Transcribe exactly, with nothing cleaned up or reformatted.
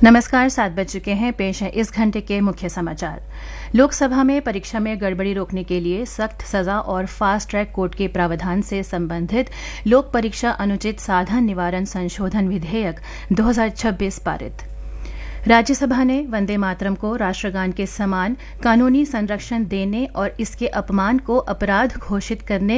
नमस्कार, सात बज चुके हैं। पेश है इस घंटे के मुख्य समाचार। लोकसभा में परीक्षा में गड़बड़ी रोकने के लिए सख्त सजा और फास्ट ट्रैक कोर्ट के प्रावधान से संबंधित लोक परीक्षा अनुचित साधन निवारण संशोधन विधेयक दो हज़ार छब्बीस पारित। राज्यसभा ने वंदे मातरम को राष्ट्रगान के समान कानूनी संरक्षण देने और इसके अपमान को अपराध घोषित करने